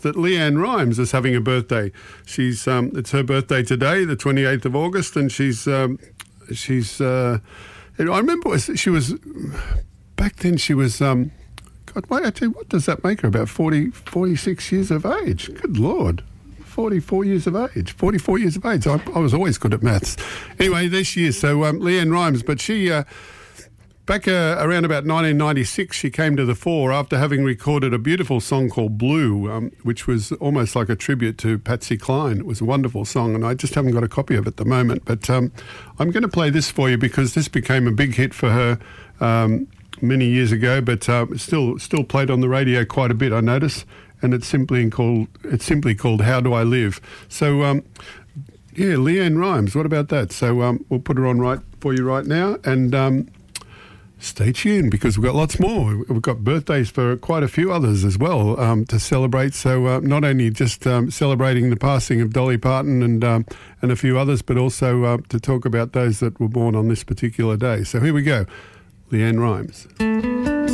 that Leanne Rhymes is having a birthday. She's it's her birthday today, the 28th of August, and I remember she was back then. She was God. Wait, I tell you, what does that make her? About 46 years of age. Good Lord. 44 years of age. 44 years of age. I was always good at maths. Anyway, there she is. So Leanne Rhymes, but she back around about 1996, she came to the fore after having recorded a beautiful song called Blue, which was almost like a tribute to Patsy Cline. It was a wonderful song, and I just haven't got a copy of it at the moment. But I'm going to play this for you because this became a big hit for her many years ago, but still played on the radio quite a bit, I notice. And it's simply called How Do I Live? So, yeah, Leanne Rhymes, what about that? So we'll put her on right for you right now, and stay tuned because we've got lots more. We've got birthdays for quite a few others as well to celebrate. So not only just celebrating the passing of Dolly Parton and a few others, but also to talk about those that were born on this particular day. So here we go, Leanne Rhymes.